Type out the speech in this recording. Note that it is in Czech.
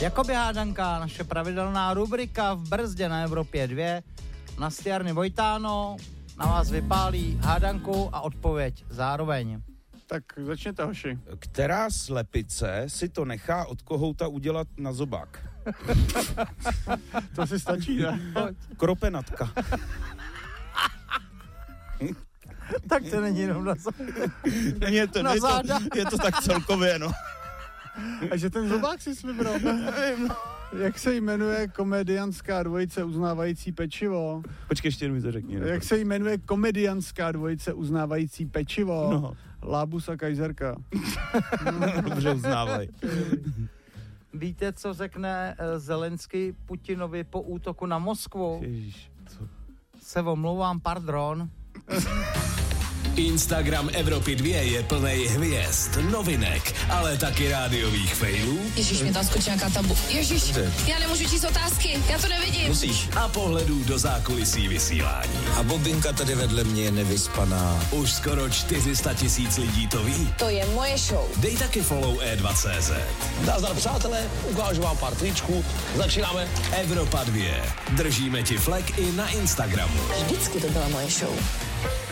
Jakoby hádanka, naše pravidelná rubrika v brzdě na Evropě 2. Nastiarny Vojtáno na vás vypálí hádanku a odpověď zároveň. Tak začněte, hoši. Která slepice si to nechá od kohouta udělat na zobák? To si stačí, ne? Kropenatka. Tak to není jenom na záda. Je to tak celkově, no. A že ten zobák jsi vybral. Jak se jmenuje komedianská dvojice uznávající pečivo? Počkej, ještě mi to řekni. Jak se jmenuje komedianská dvojice uznávající pečivo? No. Lábus a Kajzerka. Dobře uznávaj. Víte, co řekne Zelenský Putinovi po útoku na Moskvu? Ježiš, co? Se omlouvám, pardon. Instagram Evropy 2 je plnej hvězd, novinek, ale taky rádiových failů. Ježíš, mě tam skočí nějaká tabu. Ježíš, já nemůžu číst otázky, já to nevidím. Musíš. A pohledů do zákulisí vysílání. A Bobinka tady vedle mě je nevyspaná. Už skoro 400 000 lidí to ví. To je moje show. Dej taky follow E2CZ. Nazdar, přátelé, ukážu vám pár tričků. Začínáme. Evropa 2. Držíme ti flek i na Instagramu. Vždycky to byla moje show.